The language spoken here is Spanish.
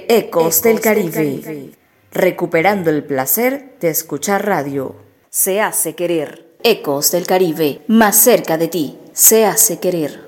Ecos del Caribe, recuperando el placer de escuchar radio. Se hace querer. Ecos del Caribe, más cerca de ti, se hace querer.